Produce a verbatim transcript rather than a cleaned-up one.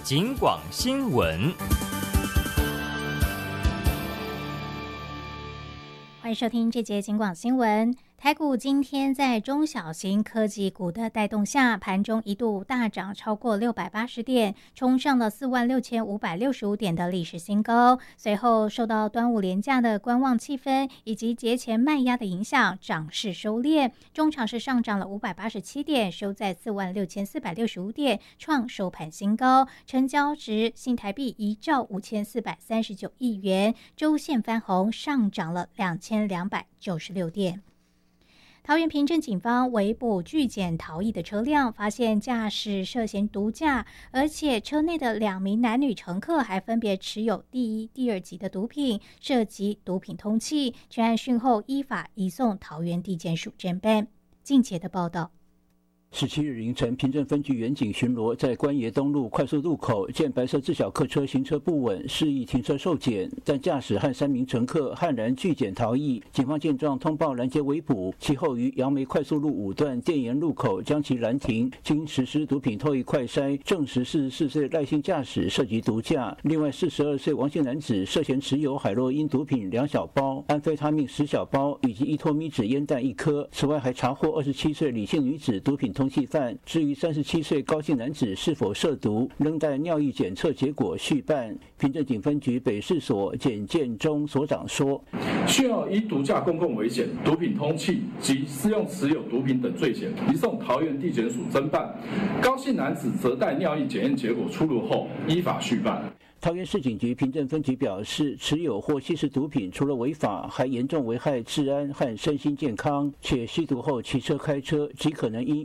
警广新闻。 欢迎收听这节警广新闻。台股今天在中小型科技股的带动下，盘中一度大涨超过六百八十点，冲上了四万六千五百六十五点的历史新高。随后受到端午连假的观望气氛以及节前卖压的影响，涨势收敛，中场是上涨了五百八十七点，收在四万六千四百六十五点，创收盘新高，成交值新台币一兆五千四百三十九亿元，周线翻红，上涨了两千两百九十六点。桃园平镇警方围捕拒检逃逸的车辆，发现驾驶涉嫌毒驾，而且车内的两名男女乘客还分别持有第一、第二级的毒品，涉及毒品通缉。全案讯后依法移送桃园地检署侦办。近期的报道。 十七日凌晨，平镇分局员警巡逻在关爷东路快速路口，见白色自小客车行车不稳，示意停车受检，但驾驶和三名乘客悍然拒检逃逸。警方见状通报拦截围捕，其后于杨梅快速路五段电盐路口将其拦停，经实施毒品偷逸快筛，证实四十四岁赖姓驾驶涉及毒驾。另外，四十二岁王姓男子涉嫌持有海洛因毒品两小包、安非他命十小包以及依托咪酯烟弹一颗。此外，还查获二十七岁李姓女子毒品通缉犯。至于三十七岁高姓男子是否涉毒，仍待尿液检测结果续办。平镇警分局北市所简建中所长说：“ 讯后依毒驾、公共危险、毒品通缉及私用持有毒品等罪嫌，移送桃园地检署侦办。高姓男子则待尿液检验结果出炉后，依法续办。” 桃园市警局平镇分局表示，持有或吸食毒品除了违法，还严重危害治安和身心健康，且吸毒后骑车开车极可能因